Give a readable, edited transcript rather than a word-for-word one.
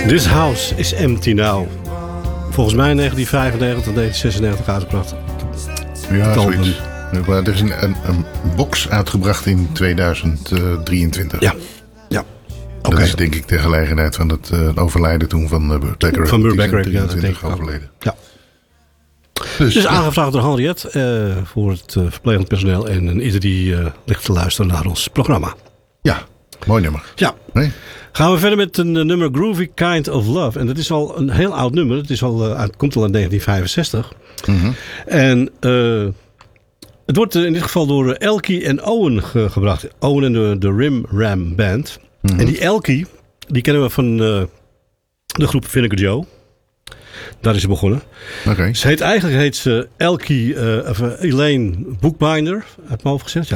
This House is Empty Now. Volgens mij 1995 tot 1996 uitgebracht. Ja, zoiets. Maar er is een box uitgebracht in 2023. Ja. Dat is denk ik de gelegenheid van het overlijden toen van Burt Bacharach. Van Burt Bacharach, ja, dat denk ik overleden. Ja. Dus aangevraagd door Henriette voor het verplegend personeel. En ieder die ligt te luisteren naar ons programma. Ja, mooi nummer. Ja. Nee? Gaan we verder met een nummer Groovy Kind of Love. En dat is al een heel oud nummer. Het is komt al in 1965. Mm-hmm. En het wordt in dit geval door Elkie en Owen gebracht. Owen en de Rim Ram Band. Mm-hmm. En die Elkie, die kennen we van de groep Vinegar Joe. Daar is ze begonnen. Okay. Eigenlijk heet ze Elkie Elaine Bookbinder. Uit mijn hoofd gezegd.